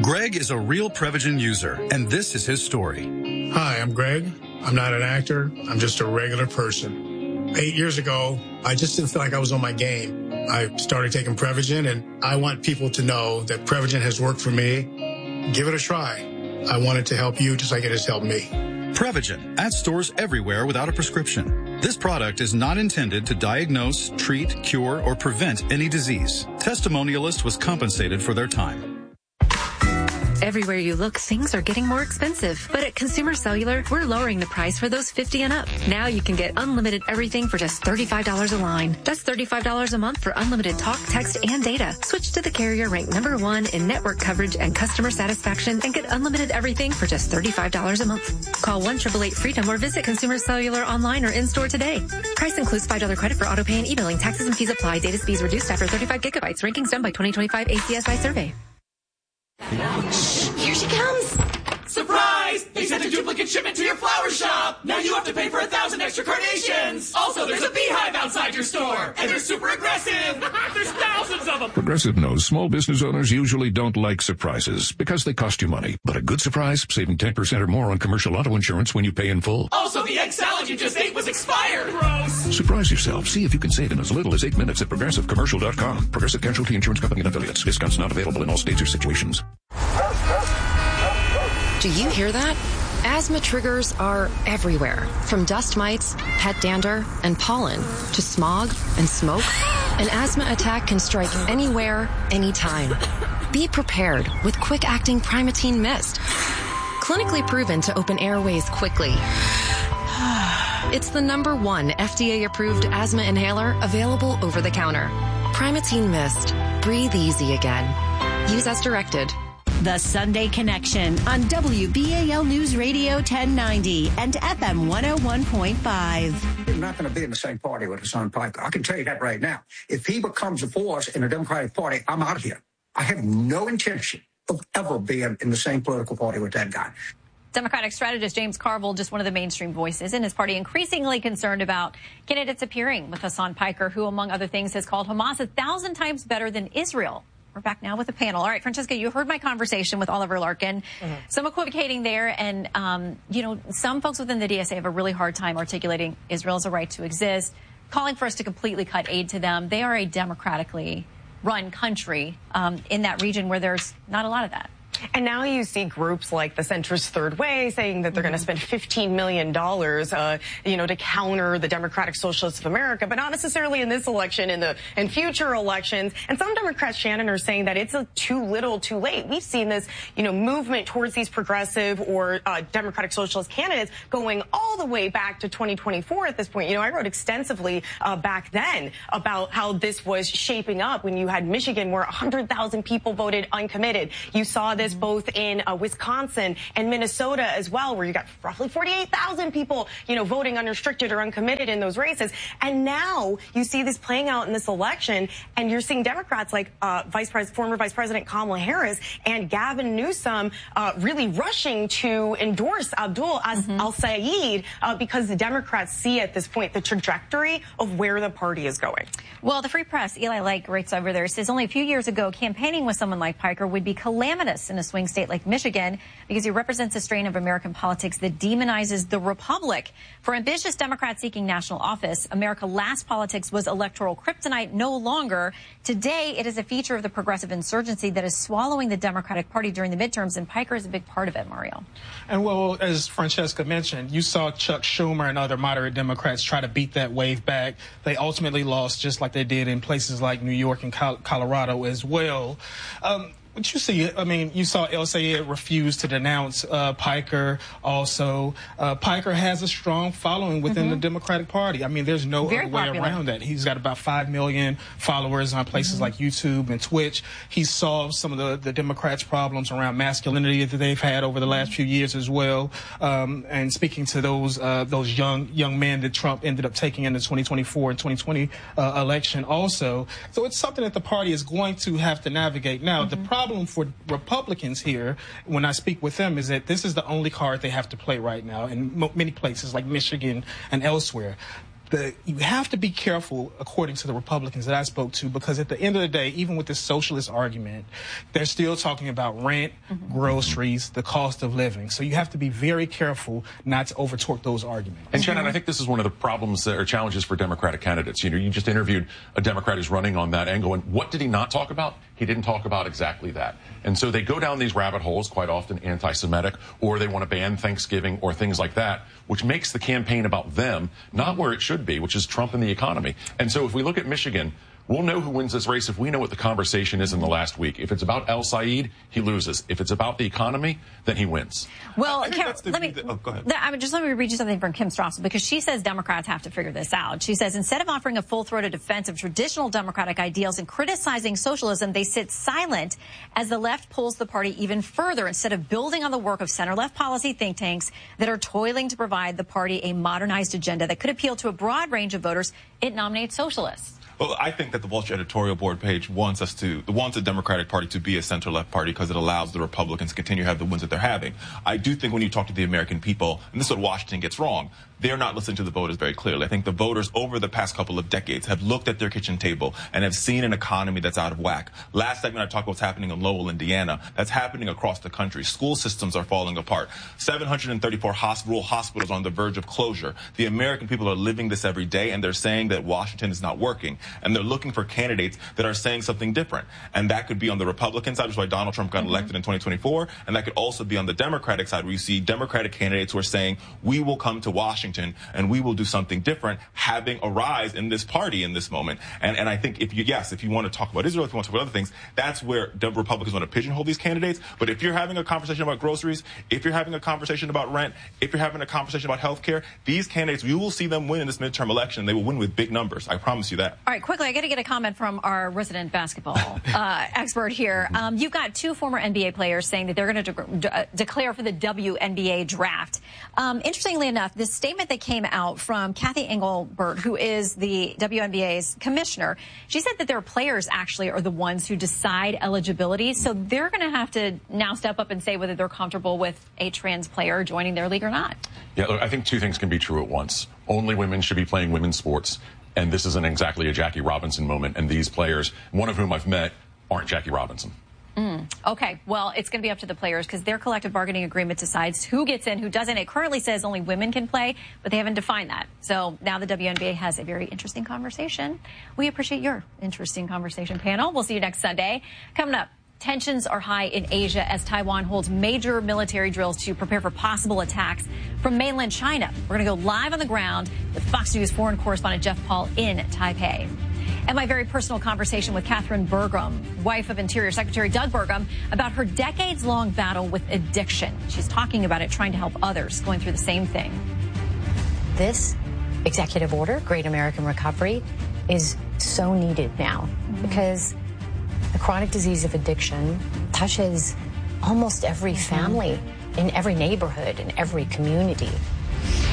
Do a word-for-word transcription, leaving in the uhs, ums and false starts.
Greg is a real Prevagen user, and this is his story. Hi, I'm Greg. I'm not an actor. I'm just a regular person. Eight years ago, I just didn't feel like I was on my game. I started taking Prevagen, and I want people to know that Prevagen has worked for me. Give it a try. I want it to help you just like it has helped me. Prevagen at stores everywhere without a prescription. This product is not intended to diagnose, treat, cure, or prevent any disease. Testimonialist was compensated for their time. Everywhere you look, things are getting more expensive. But at Consumer Cellular, we're lowering the price for those fifty and up. Now you can get unlimited everything for just thirty-five dollars a line. That's thirty-five dollars a month for unlimited talk, text, and data. Switch to the carrier ranked number one in network coverage and customer satisfaction and get unlimited everything for just thirty-five dollars a month. Call one eight eight eight freedom or visit Consumer Cellular online or in-store today. Price includes five dollars credit for auto pay and e-billing. Taxes and fees apply. Data speeds reduced after thirty-five gigabytes. Rankings done by twenty twenty-five A C S I survey. Here she comes! Surprise! They sent a duplicate shipment to your flower shop! Now you have to pay for a thousand extra carnations! Also, there's a beehive outside your store! And they're super aggressive! There's thousands of them! Progressive knows small business owners usually don't like surprises because they cost you money. But a good surprise, saving ten percent or more on commercial auto insurance when you pay in full. Also, the egg salad you just ate was expired! Gross! Surprise yourself. See if you can save in as little as eight minutes at progressive commercial dot com. Progressive Casualty Insurance Company and affiliates. Discounts not available in all states or situations. Do you hear that? Asthma triggers are everywhere, from dust mites, pet dander, and pollen, to smog and smoke. An asthma attack can strike anywhere, anytime. Be prepared with quick-acting Primatene Mist. Clinically proven to open airways quickly. It's the number one F D A-approved asthma inhaler available over the counter. Primatene Mist. Breathe easy again. Use as directed. The Sunday Connection on W B A L News Radio ten ninety and F M one oh one point five. You're not going to be in the same party with Hassan Piker. I can tell you that right now. If he becomes a force in the Democratic Party, I'm out of here. I have no intention of ever being in the same political party with that guy. Democratic strategist James Carville, just one of the mainstream voices in his party, increasingly concerned about candidates appearing with Hassan Piker, who, among other things, has called Hamas a thousand times better than Israel. We're back now with the panel. All right, Francesca, you heard my conversation with Oliver Larkin. Mm-hmm. Some equivocating there. And, um, you know, some folks within the D S A have a really hard time articulating Israel has a right to exist, calling for us to completely cut aid to them. They are a democratically run country um, in that region where there's not a lot of that. And now you see groups like the Centrist Third Way saying that they're mm-hmm. going to spend fifteen million dollars, uh, you know, to counter the Democratic Socialists of America, but not necessarily in this election, in the in future elections. And some Democrats, Shannon, are saying that it's a too little, too late. We've seen this, you know, movement towards these progressive or uh, Democratic Socialist candidates going all the way back to twenty twenty-four at this point. You know, I wrote extensively uh, back then about how this was shaping up when you had Michigan where one hundred thousand people voted uncommitted. You saw this both in uh, Wisconsin and Minnesota as well, where you got roughly forty-eight thousand people, you know, voting unrestricted or uncommitted in those races. And now you see this playing out in this election, and you're seeing Democrats like uh, Vice Pres- former Vice President Kamala Harris and Gavin Newsom uh, really rushing to endorse Abdul mm-hmm. al-Sayed uh, because the Democrats see at this point the trajectory of where the party is going. Well, the Free Press, Eli Lake writes over there, says only a few years ago, campaigning with someone like Piker would be calamitous in a swing state like Michigan because he represents a strain of American politics that demonizes the Republic. For ambitious Democrats seeking national office, America last politics was electoral kryptonite, no longer. Today, it is a feature of the progressive insurgency that is swallowing the Democratic Party during the midterms, and Piker is a big part of it, Mario. And, well, as Francesca mentioned, you saw Chuck Schumer and other moderate Democrats try to beat that wave back. They ultimately lost, just like they did in places like New York and Colorado as well. Um, But you see, I mean, you saw el-Sayed refuse to denounce uh, Piker also. Uh, Piker has a strong following within mm-hmm. the Democratic Party. I mean, there's no Very other way popular. around that. He's got about five million followers on places mm-hmm. like YouTube and Twitch. He solved some of the, the Democrats' problems around masculinity that they've had over the last few years as well. Um, and speaking to those uh, those young young men that Trump ended up taking in the twenty twenty-four and twenty twenty uh, election also. So it's something that the party is going to have to navigate. Now, mm-hmm. the problem problem for Republicans here, when I speak with them, is that this is the only card they have to play right now in mo- many places like Michigan and elsewhere. the you have to be careful, according to the Republicans that I spoke to, because at the end of the day, even with this socialist argument, they're still talking about rent, mm-hmm. groceries, the cost of living. So you have to be very careful not to over-torque those arguments. And Shannon, I think this is one of the problems or challenges for Democratic candidates. You know, you just interviewed a Democrat who's running on that angle, and what did he not talk about? He didn't talk about exactly that. And so they go down these rabbit holes, quite often anti-Semitic, or they want to ban Thanksgiving or things like that, which makes the campaign about them, not where it should be, which is Trump and the economy. And so if we look at Michigan, we'll know who wins this race if we know what the conversation is in the last week. If it's about El Said, he loses. If it's about the economy, then he wins. Well, Carol, let me, oh, go ahead. I mean, just let me read you something from Kim Strassel, because she says Democrats have to figure this out. She says instead of offering a full-throated defense of traditional Democratic ideals and criticizing socialism, they sit silent as the left pulls the party even further instead of building on the work of center-left policy think tanks that are toiling to provide the party a modernized agenda that could appeal to a broad range of voters. It nominates socialists. Well, I think that the Wall Street editorial board page wants us to, wants the Democratic Party to be a center-left party because it allows the Republicans to continue to have the wins that they're having. I do think when you talk to the American people, and this is what Washington gets wrong, they're not listening to the voters very clearly. I think the voters over the past couple of decades have looked at their kitchen table and have seen an economy that's out of whack. Last segment, I talked about what's happening in Lowell, Indiana. That's happening across the country. School systems are falling apart. seven hundred thirty-four rural hospitals are on the verge of closure. The American people are living this every day, and they're saying that Washington is not working. And they're looking for candidates that are saying something different. And that could be on the Republican side, which is why Donald Trump got mm-hmm. elected in twenty twenty-four. And that could also be on the Democratic side, where you see Democratic candidates who are saying, we will come to Washington and we will do something different, having a rise in this party in this moment. And and I think if you, yes, if you want to talk about Israel, if you want to talk about other things, that's where the Republicans want to pigeonhole these candidates. But if you're having a conversation about groceries, if you're having a conversation about rent, if you're having a conversation about health care, these candidates, you will see them win in this midterm election. They will win with big numbers. I promise you that. All right, quickly, I got to get a comment from our resident basketball uh, expert here. Um, you've got two former N B A players saying that they're going to de de declare for the W N B A draft. Um, interestingly enough, this statement that came out from Kathy Engelbert, who is the W N B A's commissioner, she said that their players actually are the ones who decide eligibility. So they're going to have to now step up and say whether they're comfortable with a trans player joining their league or not. Yeah, look, I think two things can be true at once. Only women should be playing women's sports. And this isn't exactly a Jackie Robinson moment. And these players, one of whom I've met, aren't Jackie Robinson. Mm. Okay, well, it's going to be up to the players because their collective bargaining agreement decides who gets in, who doesn't. It currently says only women can play, but they haven't defined that. So now the W N B A has a very interesting conversation. We appreciate your interesting conversation, panel. We'll see you next Sunday. Coming up, tensions are high in Asia as Taiwan holds major military drills to prepare for possible attacks from mainland China. We're going to go live on the ground with Fox News foreign correspondent Jeff Paul in Taipei. And my very personal conversation with Catherine Burgum, wife of Interior Secretary Doug Burgum, about her decades-long battle with addiction. She's talking about it, trying to help others going through the same thing. This executive order, Great American Recovery, is so needed now mm-hmm. because the chronic disease of addiction touches almost every family in every neighborhood, in every community.